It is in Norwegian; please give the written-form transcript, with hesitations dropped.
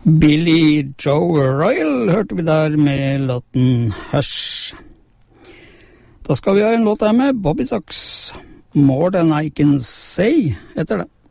Billy Joe Royal hørte vi der med låten Hush. Da skal vi ha en låt her med Bobby Sox. More Than I Can Say heter det.